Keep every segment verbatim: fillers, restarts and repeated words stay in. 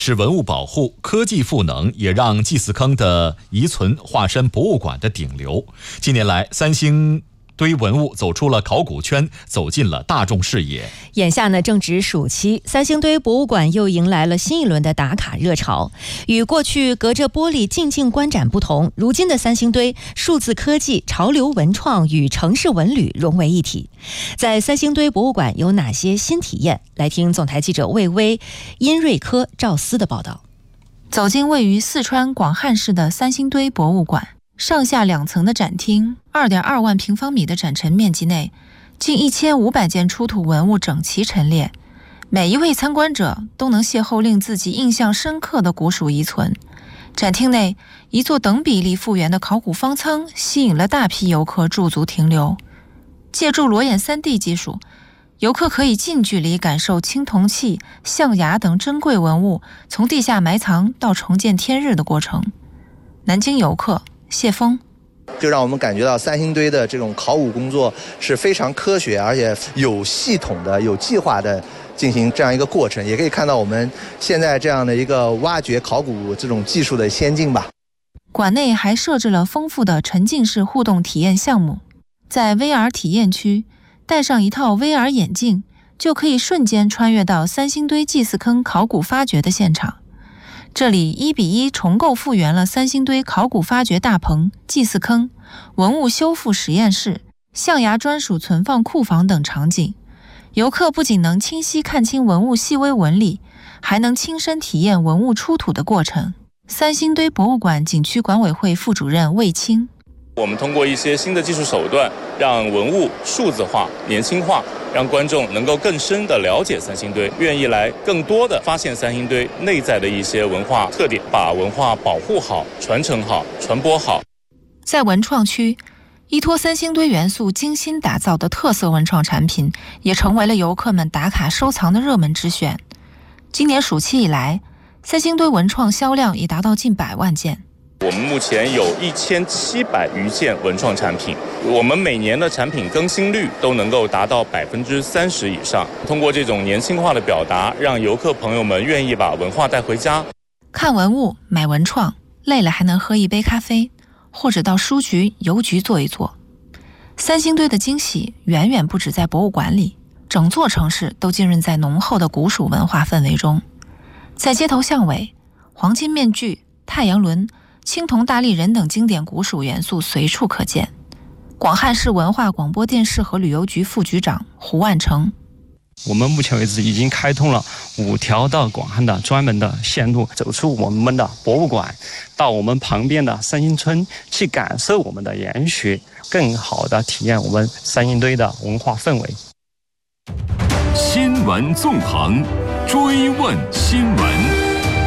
是文物保护、科技赋能，也让祭祀坑的遗存化身博物馆的顶流。近年来，三星堆文物走出了考古圈，走进了大众视野。 眼下呢，正值暑期，三星堆博物馆又迎来了新一轮的打卡热潮。与过去隔着玻璃静静观展不同，如今的三星堆，数字科技、潮流文创与城市文旅融为一体。在三星堆博物馆有哪些新体验？来听总台记者魏巍、殷瑞科、赵思的报道。 走进位于四川广汉市的三星堆博物馆。上下两层的展厅， 二点二万平方米的展陈面积内，近一千五百件出土文物整齐陈列，每一位参观者都能邂逅令自己印象深刻的古蜀遗存。展厅内，一座等比例复原的考古方舱吸引了大批游客驻足停留。借助裸眼 三 D 技术，游客可以近距离感受青铜器、象牙等珍贵文物从地下埋藏到重见天日的过程。南京游客谢峰就让我们感觉到三星堆的这种考古工作是非常科学，而且有系统的、有计划的进行这样一个过程，也可以看到我们现在这样的一个挖掘考古这种技术的先进吧。 馆内还设置了丰富的沉浸式互动体验项目，在 V R 体验区，戴上一套 V R 眼镜，就可以瞬间穿越到三星堆祭祀坑考古发掘的现场。这里一比一重构复原了三星堆考古发掘大棚、祭祀坑、文物修复实验室、象牙专属存放库房等场景。游客不仅能清晰看清文物细微纹理，还能亲身体验文物出土的过程。三星堆博物馆景区管委会副主任魏清， 我们通过一些新的技术手段，让文物数字化、年轻化，让观众能够更深地了解三星堆，愿意来更多地发现三星堆内在的一些文化特点，把文化保护好、传承好、传播好。 在文创区，依托三星堆元素精心打造的特色文创产品，也成为了游客们打卡收藏的热门之选。今年暑期以来，三星堆文创销量已达到近百万件。 我们目前有一千七百余件文创产品，我们每年的产品更新率都能够达到百分之三十以上。通过这种年轻化的表达，让游客朋友们愿意把文化带回家。 看文物、买文创，累了还能喝一杯咖啡，或者到书局、邮局坐一坐。三星堆的惊喜远远不止在博物馆里，整座城市都浸润在浓厚的古蜀文化氛围中。在街头巷尾，黄金面具、太阳轮、青铜大立人等经典古蜀元素随处可见。广汉市文化广播电视和旅游局副局长胡万成， 我们目前为止已经开通了五条到广汉的专门的线路，走出我们的博物馆，到我们旁边的三星村去感受我们的研学，更好的体验我们三星堆的文化氛围。 新闻纵横，追问新闻。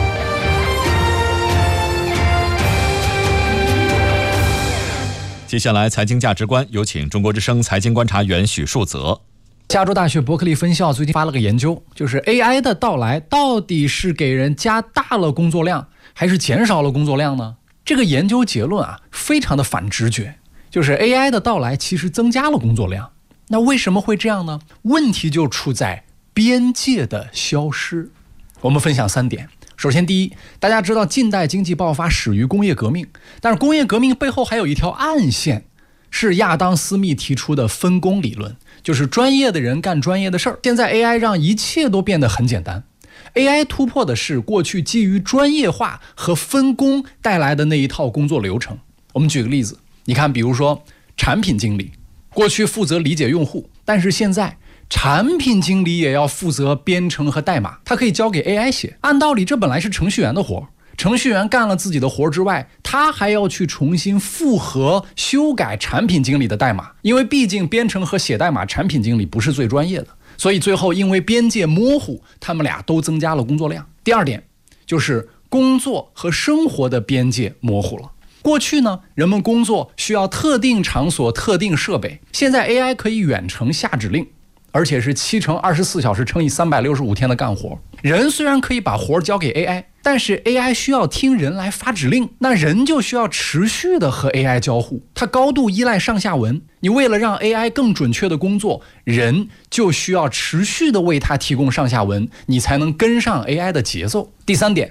接下来财经价值观，有请中国之声财经观察员许树泽。 加州大学伯克利分校最近发了个研究，就是 A I 的到来到底是给人加大了工作量还是减少了工作量呢？这个研究结论啊非常的反直觉，就是 A I 的到来其实增加了工作量。那为什么会这样呢？问题就出在边界的消失。我们分享三点。首先第一，大家知道近代经济爆发始于工业革命，但是工业革命背后还有一条暗线，是亚当·斯密提出的分工理论，就是专业的人干专业的事儿。现在 A I 让一切都变得很简单， A I 突破的是过去基于专业化和分工带来的那一套工作流程。我们举个例子，你看比如说产品经理过去负责理解用户，但是现在产品经理也要负责编程和代码，他可以交给 A I 写。按道理这本来是程序员的活，程序员干了自己的活之外，他还要去重新复核修改产品经理的代码，因为毕竟编程和写代码产品经理不是最专业的，所以最后因为边界模糊，他们俩都增加了工作量。第二点就是工作和生活的边界模糊了。过去呢，人们工作需要特定场所、特定设备，现在 A I 可以远程下指令，而且是七乘二十四小时乘以三百六十五天的干活。人虽然可以把活交给 A I， 但是 A I 需要听人来发指令，那人就需要持续的和 A I 交互，它高度依赖上下文。你为了让 A I 更准确的工作，人就需要持续的为它提供上下文，你才能跟上 A I 的节奏。第三点